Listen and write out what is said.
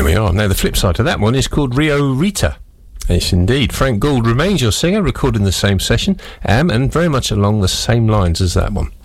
we are. Now, the flip side to that one is called Rio Rita. Yes, indeed. Frank Gould remains your singer, recorded in the same session, and very much along the same lines as that one.